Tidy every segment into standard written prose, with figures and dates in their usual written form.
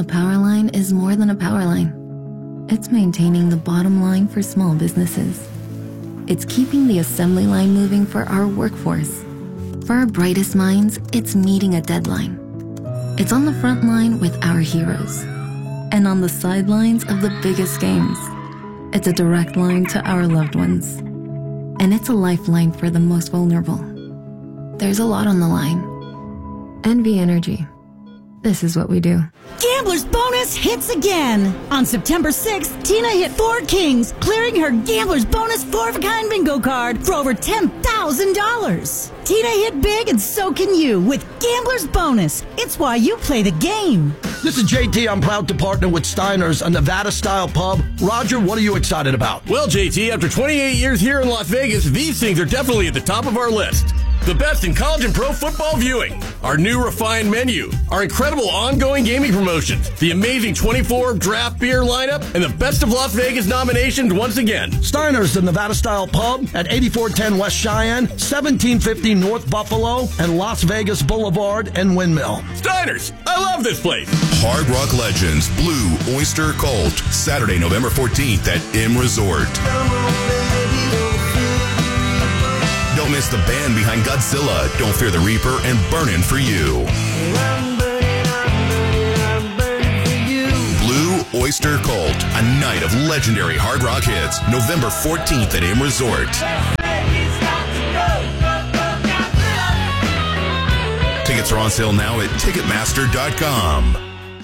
power line is more than a power line. It's maintaining the bottom line for small businesses. It's keeping the assembly line moving for our workforce. For our brightest minds, it's meeting a deadline. It's on the front line with our heroes. And on the sidelines of the biggest games. It's a direct line to our loved ones. And it's a lifeline for the most vulnerable. There's a lot on the line. NV Energy. This is what we do. Gambler's Bonus hits again. On September 6th, Tina hit 4 kings, clearing her Gambler's Bonus 4-of-a-kind bingo card for over $10,000. Tina hit big, and so can you with Gambler's Bonus. It's why you play the game. This is JT. I'm proud to partner with Steiner's, a Nevada-style pub. Roger, what are you excited about? Well, JT, after 28 years here in Las Vegas, these things are definitely at the top of our list. The best in college and pro football viewing, our new refined menu, our incredible ongoing gaming promotions, the amazing 24 draft beer lineup, and the Best of Las Vegas nominations once again. Steiner's, the Nevada-style pub at 8410 West Cheyenne, 1750 North Buffalo, and Las Vegas Boulevard and Windmill. Steiner's, I love this place. Hard Rock Legends Blue Oyster Cult, Saturday, November 14th at M Resort. Don't miss the band behind Godzilla, Don't Fear the Reaper, and Burnin' For You. Blue Oyster Cult, a night of legendary hard rock hits, November 14th at M Resort. Tickets are on sale now at Ticketmaster.com.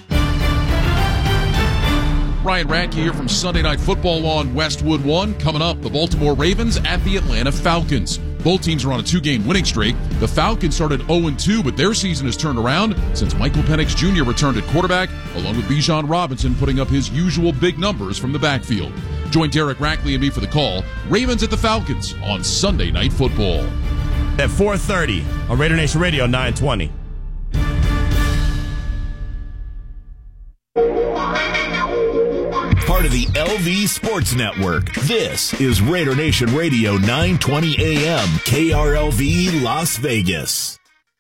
Ryan Radke here from Sunday Night Football on Westwood One. Coming up, the Baltimore Ravens at the Atlanta Falcons. Both teams are on a 2-game winning streak. The Falcons started 0-2, but their season has turned around since Michael Penix Jr. returned at quarterback, along with Bijan Robinson putting up his usual big numbers from the backfield. Join Derek Rackley and me for the call. Ravens at the Falcons on Sunday Night Football. At 4:30 on Raider Nation Radio 920. Part of the LV Sports Network. This is Raider Nation Radio 920 AM, KRLV Las Vegas.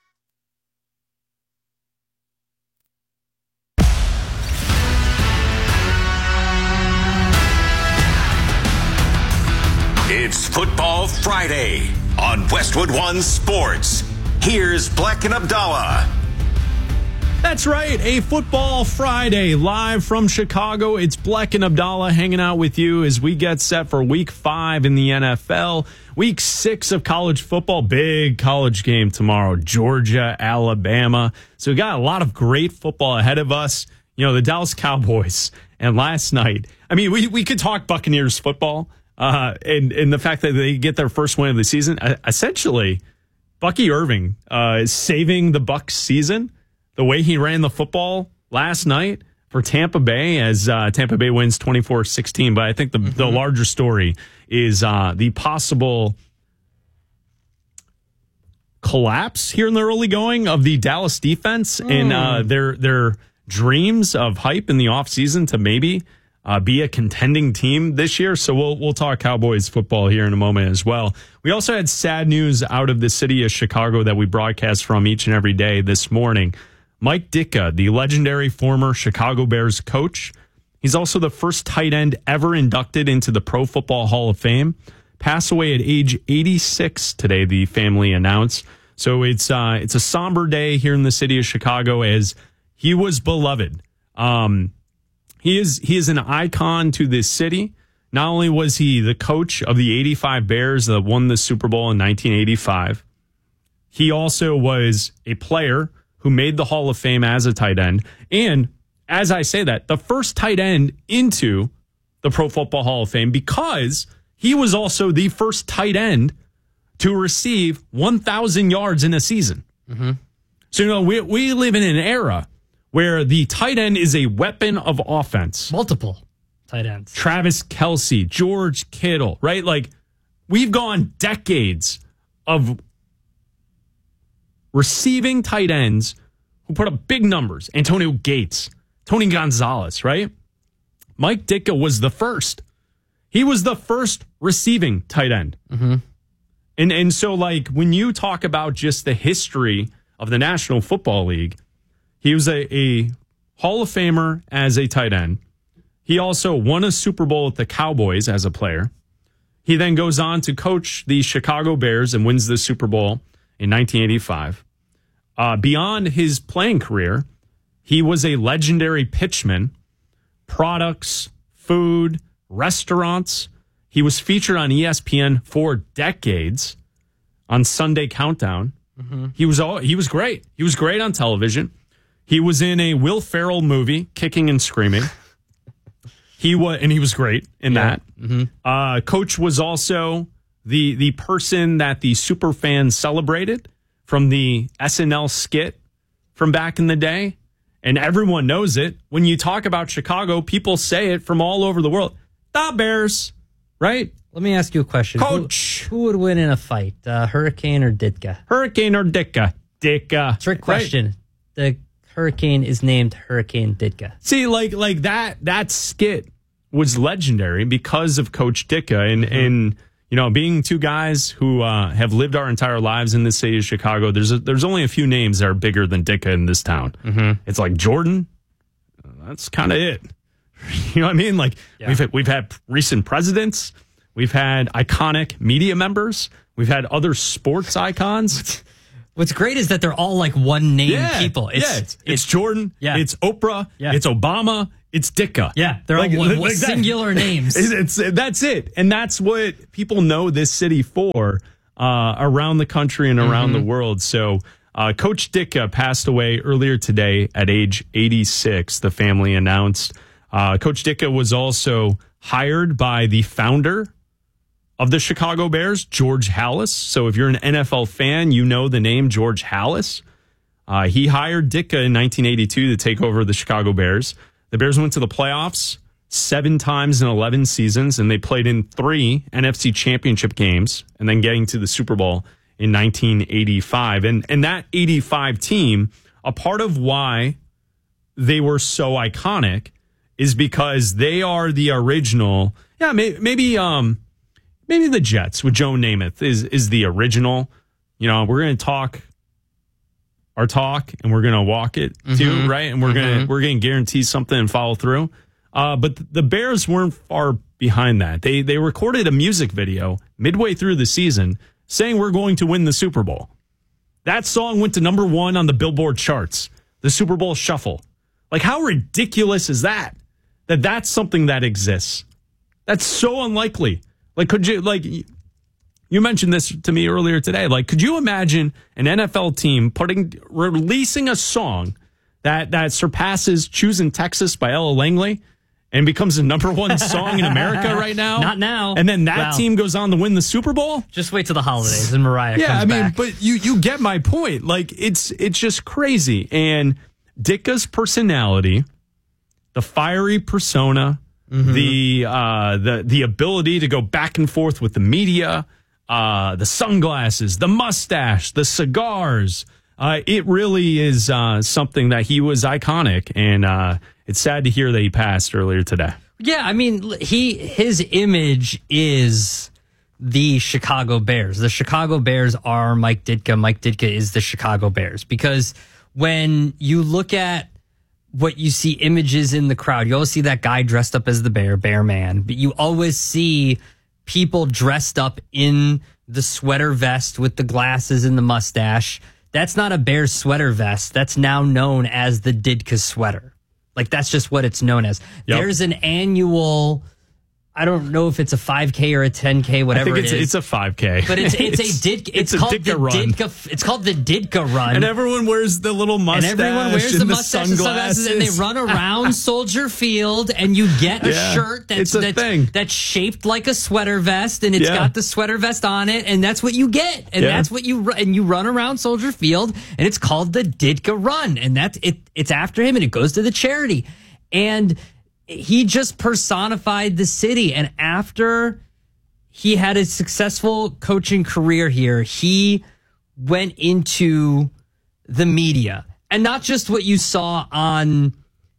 It's Football Friday on Westwood One Sports. Here's Black and Abdallah. That's right, a Football Friday live from Chicago. It's Black and Abdallah hanging out with you as we get set for Week 5 in the NFL. Week 6 of college football, big college game tomorrow, Georgia, Alabama. So we got a lot of great football ahead of us. You know, the Dallas Cowboys. And last night, I mean, we could talk Buccaneers football and the fact that they get their first win of the season. Essentially, Bucky Irving is saving the Bucs season. The way he ran the football last night for Tampa Bay as Tampa Bay wins 24-16. But I think the larger story is the possible collapse here in the early going of the Dallas defense and their dreams of hype in the offseason to maybe be a contending team this year. So we'll talk Cowboys football here in a moment as well. We also had sad news out of the city of Chicago that we broadcast from each and every day this morning. Mike Ditka, the legendary former Chicago Bears coach, he's also the first tight end ever inducted into the Pro Football Hall of Fame. Passed away at age 86 today, the family announced. So it's a somber day here in the city of Chicago as he was beloved. He is an icon to this city. Not only was he the coach of the 85 Bears that won the Super Bowl in 1985, he also was a player who made the Hall of Fame as a tight end. And as I say that, the first tight end into the Pro Football Hall of Fame because he was also the first tight end to receive 1,000 yards in a season. Mm-hmm. So, you know, we live in an era where the tight end is a weapon of offense. Multiple tight ends. Travis Kelce, George Kittle, right? Like, we've gone decades of receiving tight ends who put up big numbers. Antonio Gates, Tony Gonzalez, right? Mike Ditka was the first. He was the first receiving tight end. Mm-hmm. And so, like, when you talk about just the history of the National Football League, he was a Hall of Famer as a tight end. He also won a Super Bowl with the Cowboys as a player. He then goes on to coach the Chicago Bears and wins the Super Bowl in 1985. Beyond his playing career, he was a legendary pitchman. Products, food, restaurants. He was featured on ESPN for decades on Sunday Countdown. Mm-hmm. He was great. He was great on television. He was in a Will Ferrell movie, Kicking and Screaming. He was great in that. Mm-hmm. Coach was also the person that the super fans celebrated from the SNL skit from back in the day. And everyone knows it. When you talk about Chicago, people say it from all over the world. The Bears, right? Let me ask you a question. Coach. Who would win in a fight, Hurricane or Ditka? Hurricane or Ditka? Ditka. Trick question. Right? The Hurricane is named Hurricane Ditka. See, like that skit was legendary because of Coach Ditka and you know, being two guys who have lived our entire lives in the city of Chicago. There's only a few names that are bigger than Ditka in this town. Mm-hmm. It's like Jordan. That's kind of it. You know what I mean? Like we've had recent presidents. We've had iconic media members. We've had other sports icons. What's great is that they're all like one name people. It's Jordan. Yeah. It's Oprah. Yeah. It's Obama. It's Ditka. Yeah, they're all one singular names. That's it. And that's what people know this city for around the country and around the world. So Coach Ditka passed away earlier today at age 86, the family announced. Coach Ditka was also hired by the founder of the Chicago Bears, George Halas. So if you're an NFL fan, you know the name George Halas. He hired Ditka in 1982 to take over the Chicago Bears. The Bears went to the playoffs 7 times in 11 seasons, and they played in 3 NFC championship games, and then getting to the Super Bowl in 1985. And that 85 team, a part of why they were so iconic is because they are the original. Yeah, maybe the Jets with Joe Namath is the original. You know, we're going to talk our talk and we're going to walk it too, right? And we're going to guarantee something and follow through. But the Bears weren't far behind that. They recorded a music video midway through the season saying we're going to win the Super Bowl. That song went to number 1 on the Billboard charts, the Super Bowl Shuffle. Like, how ridiculous is that? That's something that exists. That's so unlikely. Like, could you, like, you mentioned this to me earlier today. Like, could you imagine an NFL team releasing a song that surpasses Choosing Texas by Ella Langley and becomes the number 1 song in America right now? Not now. And then that team goes on to win the Super Bowl? Just wait till the holidays and Mariah comes back. But you get my point. Like, it's just crazy. And Ditka's personality, the fiery persona, the ability to go back and forth with the media, the sunglasses, the mustache, the cigars. It really is something that he was iconic, and it's sad to hear that he passed earlier today. Yeah, I mean, his image is the Chicago Bears. The Chicago Bears are Mike Ditka. Mike Ditka is the Chicago Bears. Because when you look at what you see images in the crowd, you always see that guy dressed up as the bear man, but you always see people dressed up in the sweater vest with the glasses and the mustache. That's not a Bears sweater vest. That's now known as the Ditka sweater. Like, that's just what it's known as. Yep. There's an annual, I don't know if it's a 5K or a 10K, whatever it is. It's a 5K. But it's called the Ditka. It's called the Ditka Run. And everyone wears the little mustache. And everyone wears the mustache and sunglasses, and they run around Soldier Field, and you get a shirt that's shaped like a sweater vest, and it's got the sweater vest on it, and that's what you get. And that's what you run around Soldier Field, and it's called the Ditka Run, and that's it. It's after him, and it goes to the charity. And he just personified the city. And after he had a successful coaching career here, he went into the media. And not just what you saw on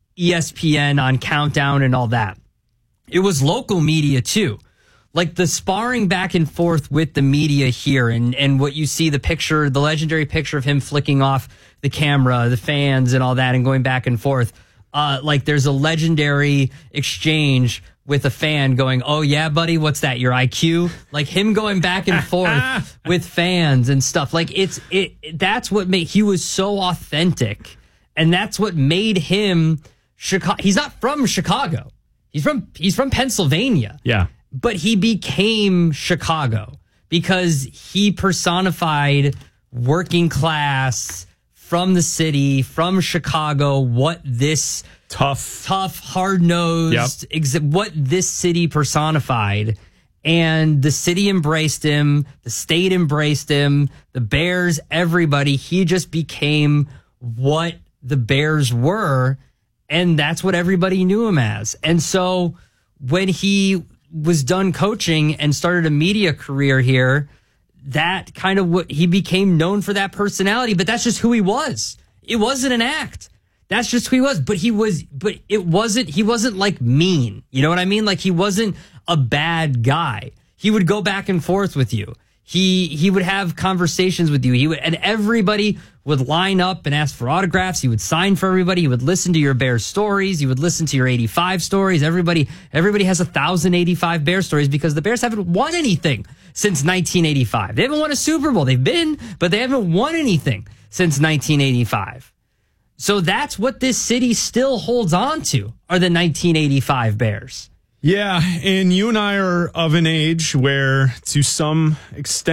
ESPN, on Countdown and all that. It was local media too. Like the sparring back and forth with the media here, and what you see, the legendary picture of him flicking off the camera, the fans and all that, and going back and forth. like there's a legendary exchange with a fan going, "Oh yeah, buddy, what's that? Your IQ?" Like him going back and forth with fans and stuff. Like that's what made, he was so authentic, and that's what made him Chicago. He's not from Chicago. He's from Pennsylvania. Yeah. But he became Chicago because he personified working class from the city, from Chicago, what this tough, hard-nosed, what this city personified. And the city embraced him. The state embraced him. The Bears, everybody. He just became what the Bears were. And that's what everybody knew him as. And so when he was done coaching and started a media career here, that kind of what he became known for, that personality. But that's just who he was. It wasn't an act. That's just who he was. But he wasn't like mean. You know what I mean? Like he wasn't a bad guy. He would go back and forth with you. He would have conversations with you. And everybody would line up and ask for autographs. He would sign for everybody. He would listen to your Bears stories. He would listen to your 85 stories. Everybody has 1,085 Bears stories because the Bears haven't won anything since 1985. They haven't won a Super Bowl. They've been, but they haven't won anything since 1985. So that's what this city still holds on to, are the 1985 Bears. Yeah, and you and I are of an age where, to some extent,